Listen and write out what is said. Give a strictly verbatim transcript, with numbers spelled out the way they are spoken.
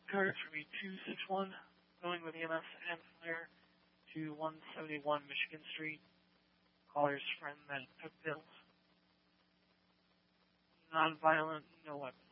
card for me two six one, going with E M S and fire to one seventy-one Michigan Street. Caller's friend that took pills. Non-violent, no weapons.